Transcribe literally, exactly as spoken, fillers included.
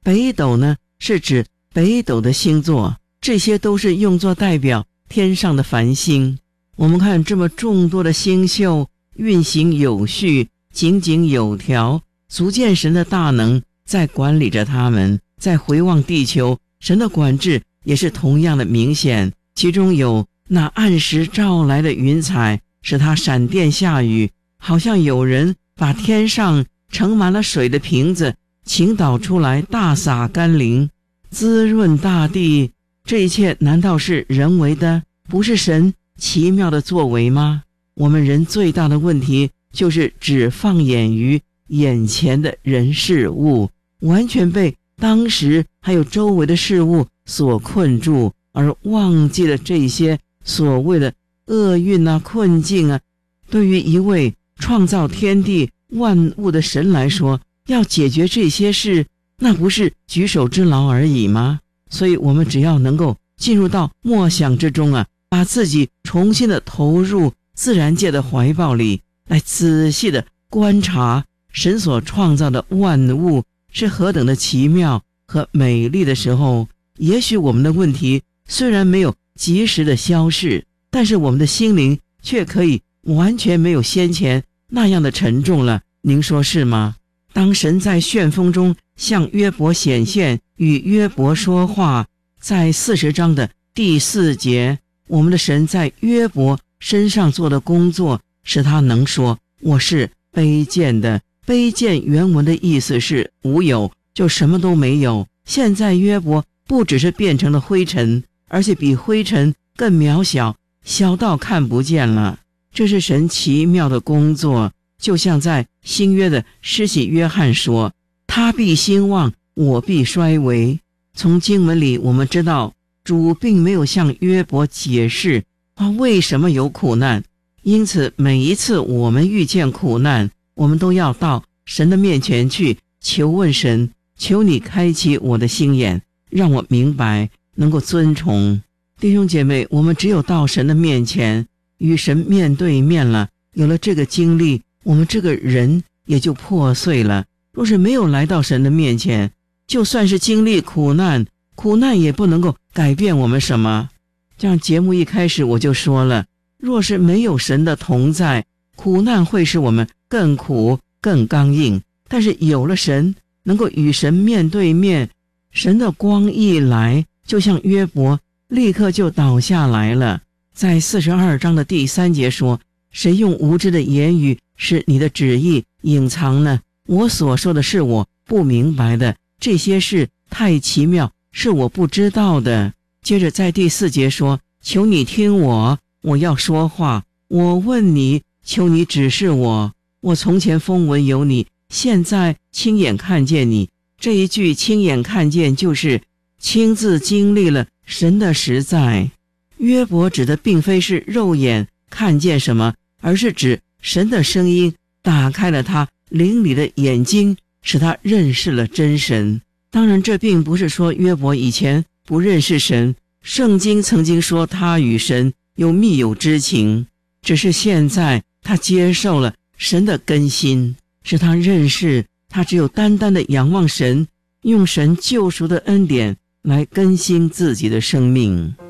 北斗呢是指北斗的星座，这些都是用作代表天上的繁星。我们看这么众多的星宿运行有序，井井有条，足见神的大能在管理着他们。再回望地球，神的管制也是同样的明显，其中有那按时照来的云彩，使它闪电下雨，好像有人把天上盛满了水的瓶子倾倒出来，大洒甘霖，滋润大地。这一切难道是人为的，不是神奇妙的作为吗？我们人最大的问题就是只放眼于眼前的人事物，完全被当时还有周围的事物所困住，而忘记了这些所谓的厄运啊、困境啊。对于一位创造天地万物的神来说，要解决这些事，那不是举手之劳而已吗？所以我们只要能够进入到默想之中啊，把自己重新的投入自然界的怀抱里，来仔细的观察神所创造的万物是何等的奇妙和美丽的时候，也许我们的问题虽然没有及时的消逝，但是我们的心灵却可以完全没有先前那样的沉重了。您说是吗？当神在旋风中向约伯显现，与约伯说话，在四十章的第四节，我们的神在约伯身上做的工作，使他能说我是卑贱的。卑贱原文的意思是无有，就什么都没有。现在约伯不只是变成了灰尘，而且比灰尘更渺小，小到看不见了。这是神奇妙的工作，就像在新约的施洗约翰说，他必兴旺，我必衰微。从经文里我们知道，主并没有向约伯解释他为什么有苦难，因此每一次我们遇见苦难，我们都要到神的面前去求问神，求你开启我的心眼，让我明白，能够尊崇。弟兄姐妹，我们只有到神的面前，与神面对面了，有了这个经历，我们这个人也就破碎了。若是没有来到神的面前，就算是经历苦难，苦难也不能够改变我们什么。这样节目一开始我就说了，若是没有神的同在，苦难会使我们更苦更刚硬，但是有了神，能够与神面对面，神的光一来，就像约伯立刻就倒下来了。在四十二章的第三节说，谁用无知的言语使你的旨意隐藏呢？我所说的是我不明白的，这些事太奇妙，是我不知道的。接着在第四节说，求你听我，我要说话，我问你，求你指示我。我从前风闻有你，现在亲眼看见你。这一句亲眼看见，就是亲自经历了神的实在。约伯指的并非是肉眼看见什么，而是指神的声音打开了他灵里的眼睛，使他认识了真神。当然这并不是说约伯以前不认识神，圣经曾经说他与神有密友之情，只是现在他接受了神的更新，使他认识他只有单单的仰望神，用神救赎的恩典来更新自己的生命。